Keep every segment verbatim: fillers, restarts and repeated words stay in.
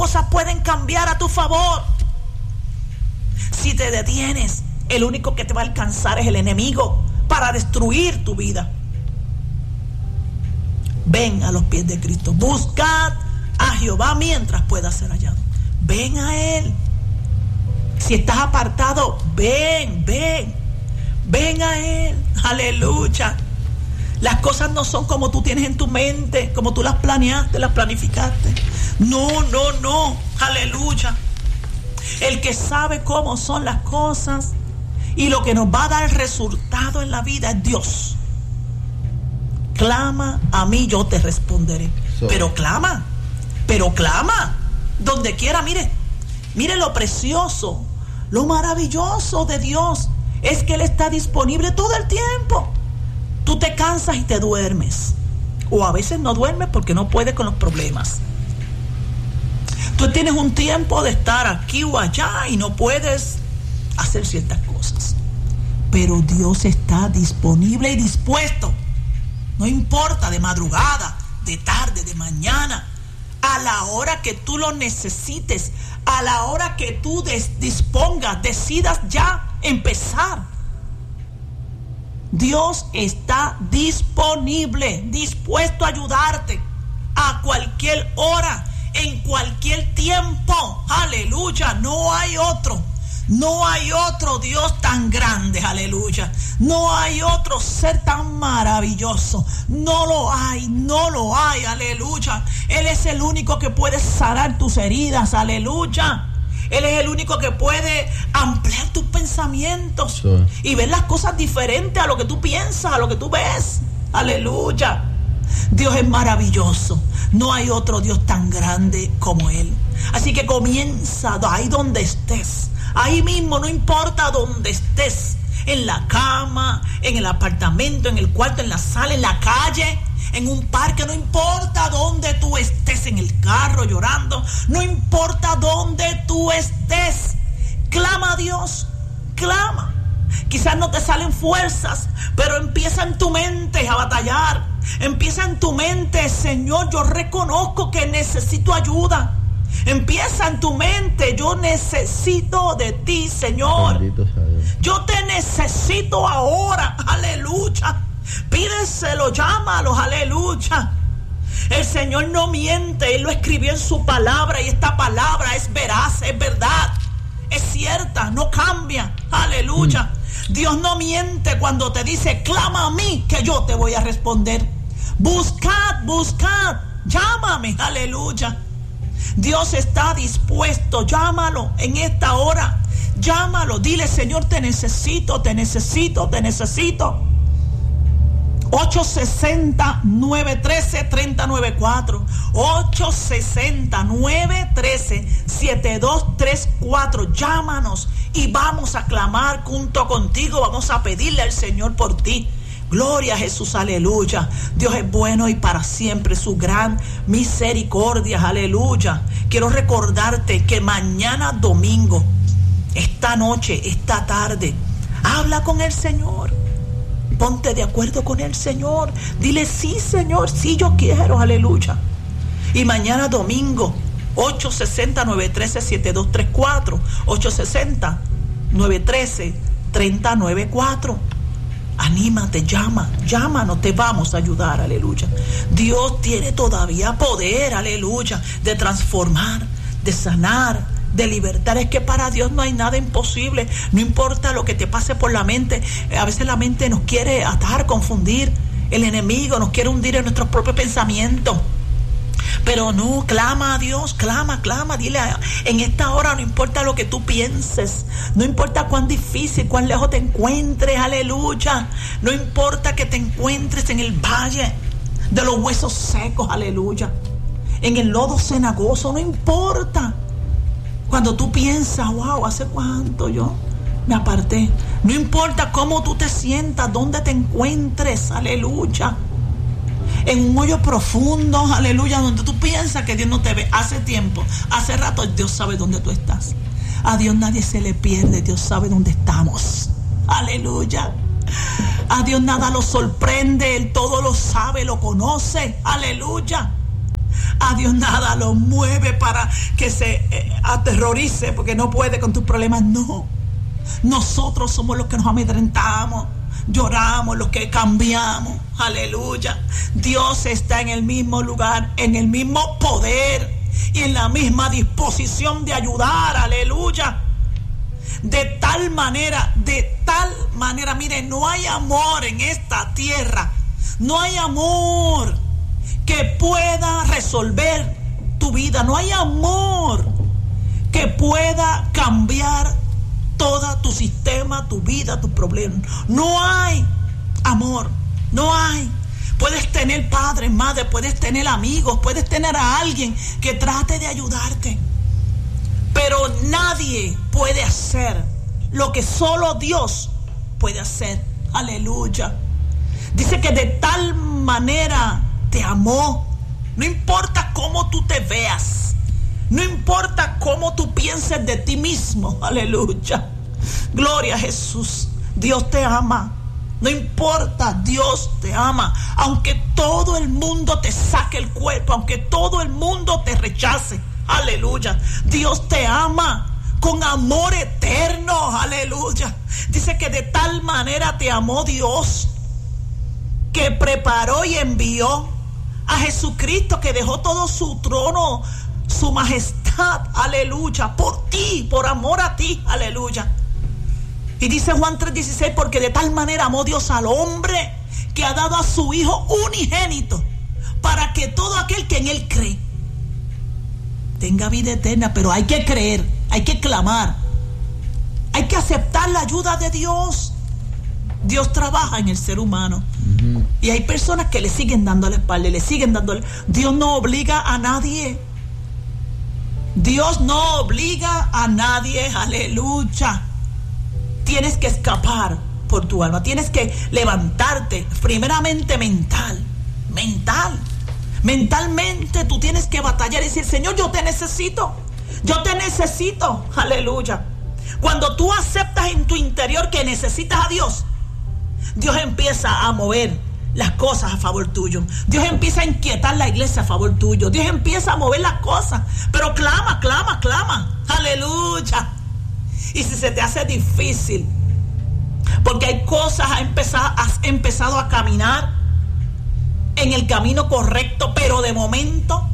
cosas pueden cambiar a tu favor. Si te detienes, el único que te va a alcanzar es el enemigo para destruir tu vida. Ven a los pies de Cristo. Buscad a Jehová mientras pueda ser hallado. Ven a Él. Si estás apartado, ven, ven. Ven a Él. Aleluya. Las cosas no son como tú tienes en tu mente, como tú las planeaste, las planificaste. No, no, no. Aleluya. El que sabe cómo son las cosas y lo que nos va a dar el resultado en la vida es Dios. Clama a mí, yo te responderé. So. Pero clama, pero clama. Donde quiera, mire, mire lo precioso, lo maravilloso de Dios. Es que Él está disponible todo el tiempo. Tú te cansas y te duermes. O a veces no duermes porque no puedes con los problemas. Tú tienes un tiempo de estar aquí o allá y no puedes hacer ciertas cosas. Pero Dios está disponible y dispuesto. No importa, de madrugada, de tarde, de mañana, a la hora que tú lo necesites, a la hora que tú des- dispongas, decidas ya empezar. Dios está disponible, dispuesto a ayudarte a cualquier hora, en cualquier tiempo. Aleluya, no hay otro. No hay otro Dios tan grande, aleluya. No hay otro ser tan maravilloso. No lo hay, no lo hay, aleluya. Él es el único que puede sanar tus heridas, aleluya. Él es el único que puede ampliar tus pensamientos sí. y ver las cosas diferentes a lo que tú piensas, a lo que tú ves, aleluya. Dios es maravilloso. No hay otro Dios tan grande como Él. Así que comienza ahí donde estés. Ahí mismo, no importa dónde estés. En la cama, en el apartamento, en el cuarto, en la sala, en la calle, en un parque. No importa dónde tú estés, en el carro llorando. No importa dónde tú estés. Clama a Dios. Clama. Quizás no te salen fuerzas, pero empieza en tu mente a batallar. Empieza en tu mente, Señor, yo reconozco que necesito ayuda. Empieza en tu mente, yo necesito de ti, Señor. Yo te necesito ahora, aleluya. Pídeselo, llámalo, aleluya. El Señor no miente, Él lo escribió en su palabra y esta palabra es veraz, es verdad, es cierta, no cambia, aleluya. Mm. Dios no miente cuando te dice, clama a mí que yo te voy a responder. Buscad, buscad, llámame, aleluya. Dios está dispuesto, llámalo en esta hora, llámalo, dile, Señor, te necesito, te necesito, te necesito. ocho sesenta, nueve trece, treinta noventa y cuatro, ocho sesenta, nueve trece, setenta y dos treinta y cuatro, llámanos y vamos a clamar junto contigo, vamos a pedirle al Señor por ti. Gloria a Jesús, aleluya. Dios es bueno y para siempre su gran misericordia, aleluya. Quiero recordarte que mañana domingo, esta noche, esta tarde, habla con el Señor. Ponte de acuerdo con el Señor. Dile, sí, Señor, sí, yo quiero, aleluya. Y mañana domingo, ocho sesenta, nueve trece, setenta y dos treinta y cuatro, ocho sesenta, nueve trece, treinta noventa y cuatro. Anímate, llama, llámanos, te vamos a ayudar, aleluya. Dios tiene todavía poder, aleluya, de transformar, de sanar, de libertar. Es que para Dios no hay nada imposible. No importa lo que te pase por la mente. A veces la mente nos quiere atar, confundir. El enemigo nos quiere hundir en nuestros propios pensamientos. Pero no, clama a Dios, clama, clama, dile a, en esta hora, no importa lo que tú pienses, no importa cuán difícil, cuán lejos te encuentres, aleluya, no importa que te encuentres en el valle de los huesos secos, aleluya, en el lodo cenagoso, no importa, cuando tú piensas, wow, ¿hace cuánto yo me aparté? No importa cómo tú te sientas, dónde te encuentres, aleluya, en un hoyo profundo, aleluya, donde tú piensas que Dios no te ve. Hace tiempo, hace rato, Dios sabe dónde tú estás. A Dios nadie se le pierde, Dios sabe dónde estamos, aleluya. A Dios nada lo sorprende, Él todo lo sabe, lo conoce, aleluya. A Dios nada lo mueve para que se eh, aterrorice porque no puede con tus problemas. No. Nosotros somos los que nos amedrentamos, lloramos, los que cambiamos. Aleluya. Dios está en el mismo lugar, en el mismo poder y en la misma disposición de ayudar. Aleluya. De tal manera, de tal manera, mire, no hay amor en esta tierra. No hay amor que pueda resolver tu vida. No hay amor que pueda cambiar todo tu sistema, tu vida, tus problemas. No hay amor, no hay. Puedes tener padres, madres, puedes tener amigos, puedes tener a alguien que trate de ayudarte. Pero nadie puede hacer lo que solo Dios puede hacer. Aleluya. Dice que de tal manera te amó. No importa cómo tú te veas. No importa cómo tú pienses de ti mismo. Aleluya. Gloria a Jesús. Dios te ama. No importa, Dios te ama. Aunque todo el mundo te saque el cuerpo, aunque todo el mundo te rechace. Aleluya. Dios te ama con amor eterno. Aleluya. Dice que de tal manera te amó Dios que preparó y envió a Jesucristo, que dejó todo su trono, su majestad, aleluya, por ti, por amor a ti, aleluya. Y dice Juan tres dieciséis, porque de tal manera amó Dios al hombre que ha dado a su Hijo unigénito, para que todo aquel que en él cree tenga vida eterna. Pero hay que creer, hay que clamar, hay que aceptar la ayuda de Dios. Dios trabaja en el ser humano. Uh-huh. Y hay personas que le siguen dando la espalda, le siguen dando. Dios no obliga a nadie. Dios no obliga a nadie. Aleluya. Tienes que escapar por tu alma. Tienes que levantarte. Primeramente mental. Mental. Mentalmente tú tienes que batallar y decir: Señor, yo te necesito. Yo te necesito. Aleluya. Cuando tú aceptas en tu interior que necesitas a Dios, Dios empieza a mover las cosas a favor tuyo. Dios empieza a inquietar la iglesia a favor tuyo. Dios empieza a mover las cosas. Pero clama, clama, clama. Aleluya. Y si se te hace difícil, porque hay cosas, has empezado, has empezado a caminar en el camino correcto, pero de momento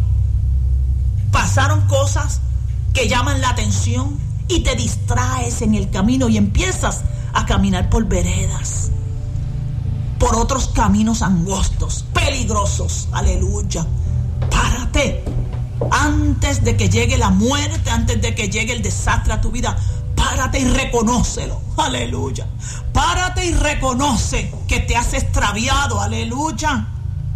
pasaron cosas que llaman la atención y te distraes en el camino y empiezas a caminar por veredas, por otros caminos angostos, peligrosos. Aleluya. Párate antes de que llegue la muerte, antes de que llegue el desastre a tu vida. Párate y reconócelo. Aleluya. Párate y reconoce que te has extraviado. Aleluya.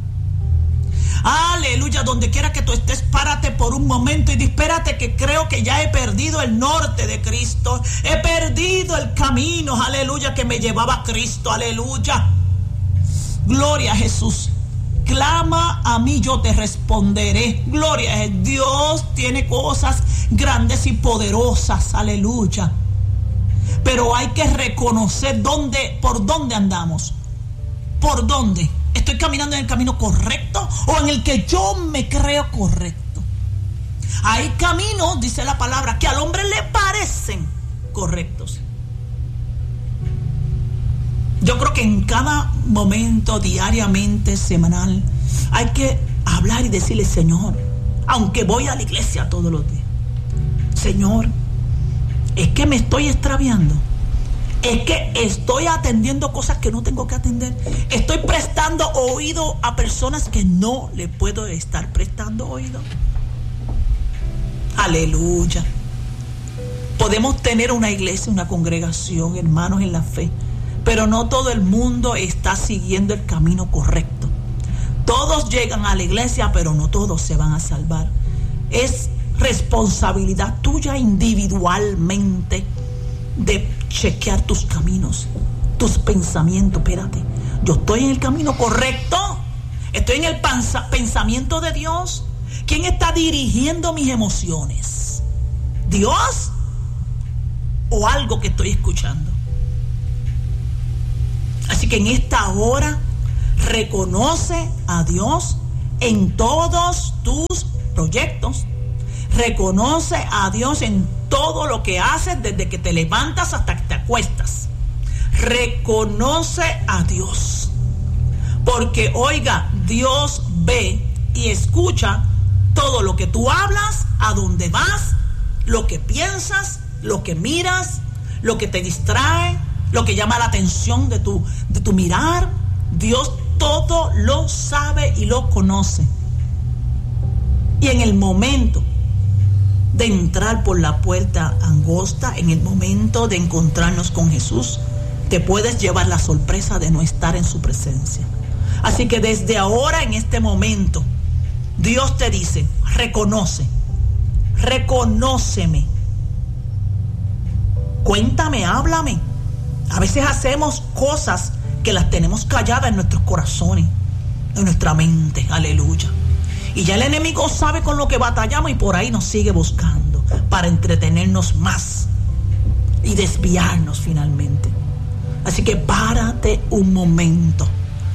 Aleluya. Donde quiera que tú estés, párate por un momento y di: espérate, que creo que ya he perdido el norte de Cristo. He perdido el camino, aleluya, que me llevaba a Cristo. Aleluya. Gloria a Jesús. Clama a mí, yo te responderé. Gloria a Jesús. Dios tiene cosas grandes y poderosas. Aleluya. Pero hay que reconocer dónde, por dónde andamos. ¿Por dónde? ¿Estoy caminando en el camino correcto o en el que yo me creo correcto? Hay caminos, dice la palabra, que al hombre le parecen correctos. Yo creo que en cada momento, diariamente, semanal, hay que hablar y decirle: Señor, aunque voy a la iglesia todos los días, Señor, es que me estoy extraviando. Es que estoy atendiendo cosas que no tengo que atender. Estoy prestando oído a personas que no le puedo estar prestando oído. Aleluya. Podemos tener una iglesia, una congregación, hermanos en la fe, pero no todo el mundo está siguiendo el camino correcto. Todos llegan a la iglesia, pero no todos se van a salvar. Es responsabilidad tuya individualmente de chequear tus caminos, tus pensamientos. Espérate, yo estoy en el camino correcto, estoy en el panza, pensamiento de Dios. ¿Quién está dirigiendo mis emociones? ¿Dios o algo que estoy escuchando? Así que en esta hora reconoce a Dios en todos tus proyectos. Reconoce a Dios en todo lo que haces, desde que te levantas hasta que te acuestas. Reconoce a Dios. Porque, oiga, Dios ve y escucha todo lo que tú hablas, a dónde vas, lo que piensas, lo que miras, lo que te distrae, lo que llama la atención de tu, de tu mirar. Dios todo lo sabe y lo conoce. Y en el momento de entrar por la puerta angosta, en el momento de encontrarnos con Jesús, te puedes llevar la sorpresa de no estar en su presencia. Así que desde ahora, en este momento, Dios te dice: reconoce, reconóceme, cuéntame, háblame. A veces hacemos cosas que las tenemos calladas en nuestros corazones, en nuestra mente, aleluya. Y ya el enemigo sabe con lo que batallamos y por ahí nos sigue buscando para entretenernos más y desviarnos finalmente. Así que párate un momento.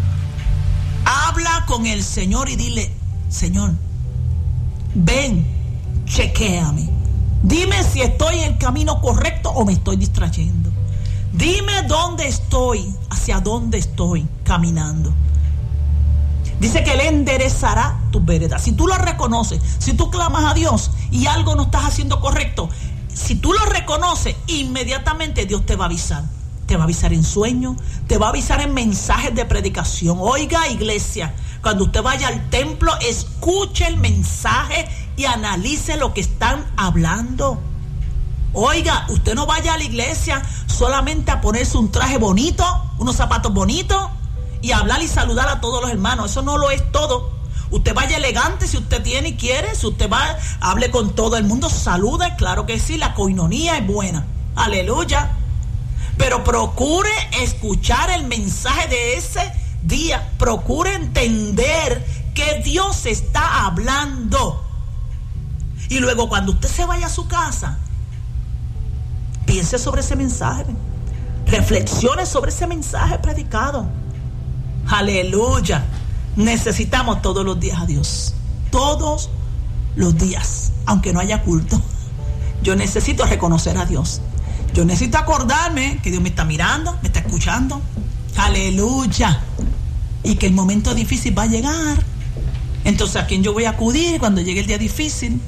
Habla con el Señor y dile: Señor, ven, chequéame. Dime si estoy en el camino correcto o me estoy distrayendo. Dime dónde estoy, hacia dónde estoy caminando. Dice que Él enderezará tus veredas. Si tú lo reconoces, si tú clamas a Dios y algo no estás haciendo correcto, si tú lo reconoces, inmediatamente Dios te va a avisar. Te va a avisar en sueños, te va a avisar en mensajes de predicación. Oiga, iglesia, cuando usted vaya al templo, escuche el mensaje y analice lo que están hablando. Oiga, usted no vaya a la iglesia solamente a ponerse un traje bonito, unos zapatos bonitos y hablar y saludar a todos los hermanos. Eso no lo es todo. Usted vaya elegante si usted tiene y quiere. Si usted va, hable con todo el mundo, salude, claro que sí, la coinonía es buena. Aleluya. Pero procure escuchar el mensaje de ese día. Procure entender que Dios está hablando. Y luego, cuando usted se vaya a su casa, piense sobre ese mensaje. Reflexione sobre ese mensaje predicado. Aleluya. Necesitamos todos los días a Dios. Todos los días. Aunque no haya culto, yo necesito reconocer a Dios. Yo necesito acordarme que Dios me está mirando, me está escuchando. Aleluya. Y que el momento difícil va a llegar. Entonces, ¿a quién yo voy a acudir cuando llegue el día difícil?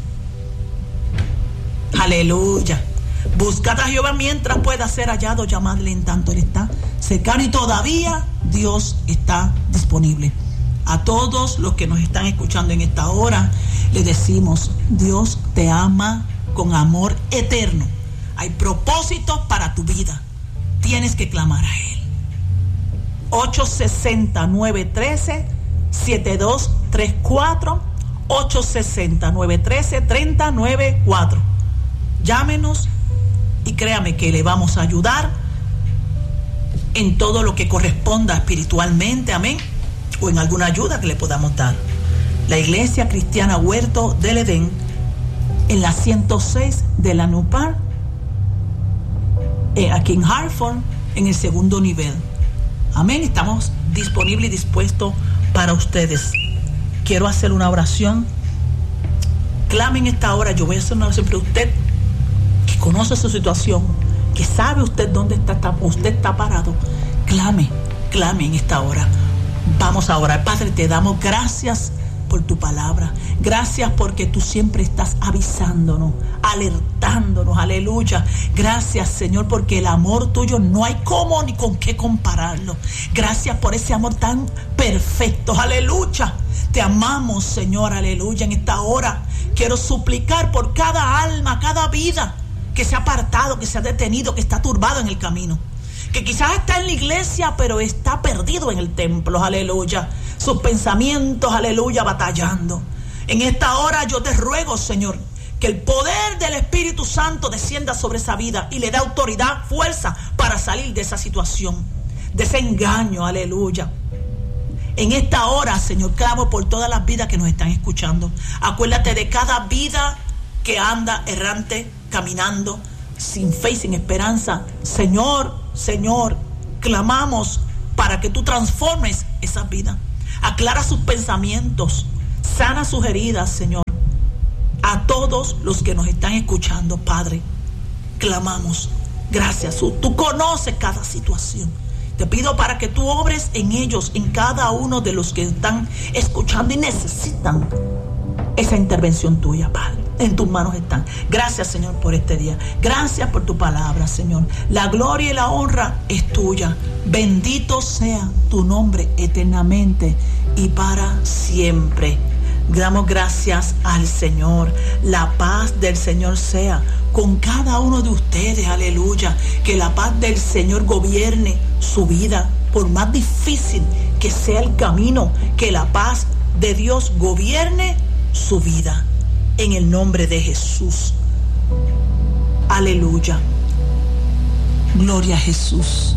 Aleluya. Buscad a Jehová mientras pueda ser hallado, llamadle en tanto Él está cercano. Y todavía Dios está disponible. A todos los que nos están escuchando en esta hora, le decimos: Dios te ama con amor eterno. Hay propósitos para tu vida. Tienes que clamar a Él. ocho seis cero, nueve uno tres, siete dos tres cuatro. ocho seis cero, nueve uno tres, tres cero nueve cuatro. Llámenos y créame que le vamos a ayudar en todo lo que corresponda espiritualmente, amén, o en alguna ayuda que le podamos dar. La Iglesia Cristiana Huerto del Edén, en la ciento seis de la Nupar, eh, aquí en Hartford, en el segundo nivel. Amén. Estamos disponibles y dispuestos para ustedes. Quiero hacer una oración. Clamen esta hora. Yo voy a hacer una oración para usted que conoce su situación, que sabe usted dónde está, está usted está parado. Clame, clame en esta hora. Vamos a orar. Padre, te damos gracias por tu palabra. Gracias porque tú siempre estás avisándonos, alertándonos. Aleluya. Gracias, Señor, porque el amor tuyo no hay cómo ni con qué compararlo. Gracias por ese amor tan perfecto. Aleluya. Te amamos, Señor. Aleluya. En esta hora quiero suplicar por cada alma, cada vida que se ha apartado, que se ha detenido, que está turbado en el camino, que quizás está en la iglesia pero está perdido en el templo. Aleluya. Sus pensamientos, aleluya, batallando. En esta hora yo te ruego, Señor, que el poder del Espíritu Santo descienda sobre esa vida y le dé autoridad, fuerza para salir de esa situación, de ese engaño. Aleluya. En esta hora, Señor, clamo por todas las vidas que nos están escuchando. Acuérdate de cada vida que anda errante, caminando sin fe y sin esperanza. Señor, Señor, clamamos para que tú transformes esas vidas. Aclara sus pensamientos, sana sus heridas, Señor. todos los que nos están escuchando, Padre, clamamos, gracias, tú conoces cada situación. Te pido para que tú obres en ellos, en cada uno de los que están escuchando y necesitan esa intervención tuya, Padre. En tus manos están. Gracias, Señor, por este día. Gracias por tu palabra, Señor. La gloria y la honra es tuya. Bendito sea tu nombre eternamente y para siempre. Damos gracias al Señor. La paz del Señor sea con cada uno de ustedes. Aleluya. Que la paz del Señor gobierne su vida. Por más difícil que sea el camino, que la paz de Dios gobierne su vida. En el nombre de Jesús. Aleluya. Gloria a Jesús.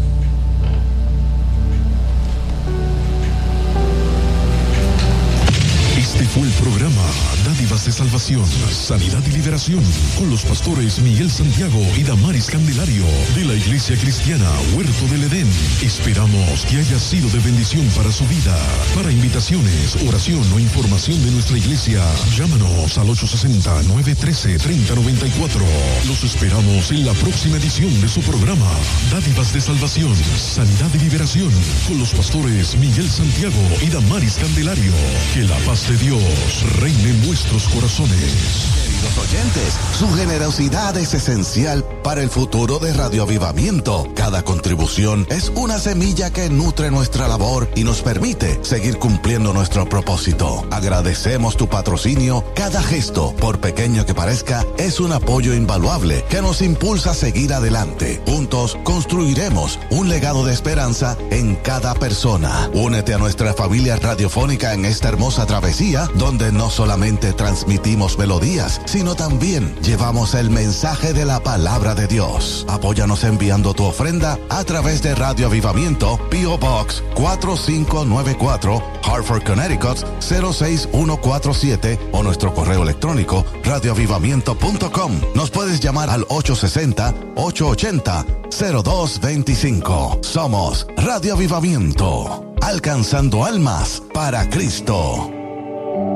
Este fue el programa Dádivas de Salvación, Sanidad y Liberación con los pastores Miguel Santiago y Damaris Candelario de la Iglesia Cristiana Huerto del Edén. Esperamos que haya sido de bendición para su vida. Para invitaciones, oración o información de nuestra iglesia, llámanos al ocho seis cero, nueve uno tres, tres cero nueve cuatro. Los esperamos en la próxima edición de su programa Dádivas de Salvación, Sanidad y Liberación con los pastores Miguel Santiago y Damaris Candelario. Que la paz de Dios reine en nuestros corazones. Queridos oyentes, su generosidad es esencial para el futuro de Radio Avivamiento. Cada contribución es una semilla que nutre nuestra labor y nos permite seguir cumpliendo nuestro propósito. Agradecemos tu patrocinio. Cada gesto, por pequeño que parezca, es un apoyo invaluable que nos impulsa a seguir adelante. Juntos construiremos un legado de esperanza en cada persona. Únete a nuestra familia radiofónica en esta hermosa travesía, donde no solamente transmitimos melodías, sino también llevamos el mensaje de la palabra de Dios. Apóyanos enviando tu ofrenda a través de Radio Avivamiento, P O Box cuatro cinco nueve cuatro, Hartford, Connecticut cero seis uno cuatro siete o nuestro correo electrónico radioavivamiento punto com. Nos puedes llamar al ocho seis cero, ocho ocho cero, cero dos dos cinco. Somos Radio Avivamiento, alcanzando almas para Cristo.